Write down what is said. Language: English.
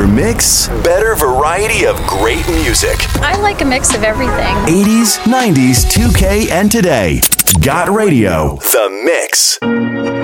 Better mix, better variety of great music. I like a mix of everything. 80s, 90s, 2K, and today. Got Radio, The Mix.